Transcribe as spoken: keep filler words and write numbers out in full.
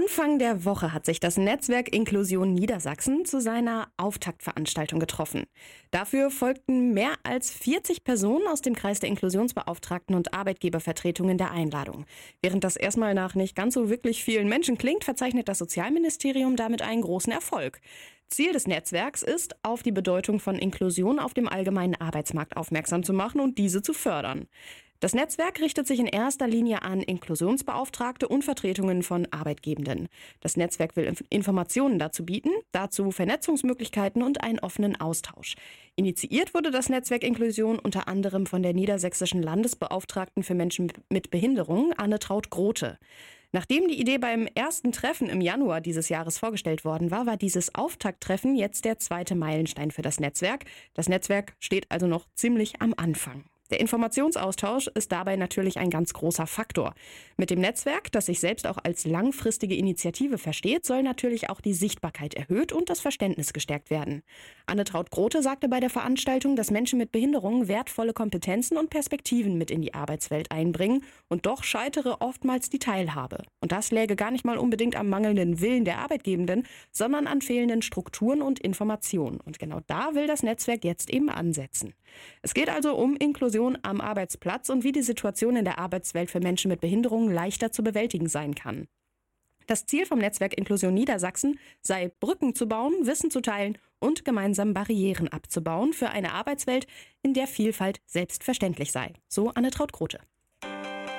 Anfang der Woche hat sich das Netzwerk Inklusion Niedersachsen zu seiner Auftaktveranstaltung getroffen. Dafür folgten mehr als vierzig Personen aus dem Kreis der Inklusionsbeauftragten und Arbeitgebervertretungen der Einladung. Während das erstmal nach nicht ganz so wirklich vielen Menschen klingt, verzeichnet das Sozialministerium damit einen großen Erfolg. Ziel des Netzwerks ist, auf die Bedeutung von Inklusion auf dem allgemeinen Arbeitsmarkt aufmerksam zu machen und diese zu fördern. Das Netzwerk richtet sich in erster Linie an Inklusionsbeauftragte und Vertretungen von Arbeitgebenden. Das Netzwerk will Informationen dazu bieten, dazu Vernetzungsmöglichkeiten und einen offenen Austausch. Initiiert wurde das Netzwerk Inklusion unter anderem von der niedersächsischen Landesbeauftragten für Menschen mit Behinderung, Anne-Traut Grote. Nachdem die Idee beim ersten Treffen im Januar dieses Jahres vorgestellt worden war, war dieses Auftakttreffen jetzt der zweite Meilenstein für das Netzwerk. Das Netzwerk steht also noch ziemlich am Anfang. Der Informationsaustausch ist dabei natürlich ein ganz großer Faktor. Mit dem Netzwerk, das sich selbst auch als langfristige Initiative versteht, soll natürlich auch die Sichtbarkeit erhöht und das Verständnis gestärkt werden. Anne-Traut Grote sagte bei der Veranstaltung, dass Menschen mit Behinderungen wertvolle Kompetenzen und Perspektiven mit in die Arbeitswelt einbringen und doch scheitere oftmals die Teilhabe. Und das läge gar nicht mal unbedingt am mangelnden Willen der Arbeitgebenden, sondern an fehlenden Strukturen und Informationen. Und genau da will das Netzwerk jetzt eben ansetzen. Es geht also um Inklusion am Arbeitsplatz und wie die Situation in der Arbeitswelt für Menschen mit Behinderungen leichter zu bewältigen sein kann. Das Ziel vom Netzwerk Inklusion Niedersachsen sei, Brücken zu bauen, Wissen zu teilen und gemeinsam Barrieren abzubauen für eine Arbeitswelt, in der Vielfalt selbstverständlich sei. So Anne-Traut Grote.